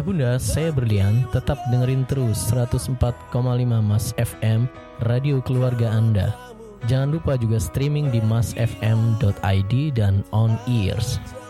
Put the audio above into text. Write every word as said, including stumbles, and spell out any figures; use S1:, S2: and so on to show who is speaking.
S1: Ayah bunda, saya Berlian. Tetap dengerin terus seratus empat koma lima Mas F M, radio keluarga Anda. Jangan lupa juga streaming di mas f m dot i d dan on ears.